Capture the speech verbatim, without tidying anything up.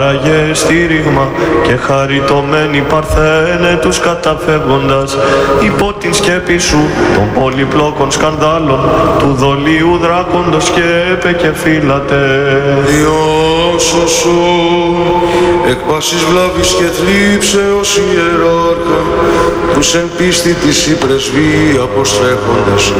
Άραγε στήριγμα και χαριτωμένη Παρθένε τους καταφεύγοντας υπό την σκέπη σου των πολυπλόκων σκανδάλων του δολίου δράκοντος σκέπε και φύλατε. Διώσωσο εκ πάσης βλάβης και θλίψεως ιεράρχα τους εν πίστη της η πρεσβεία αποστρέφοντες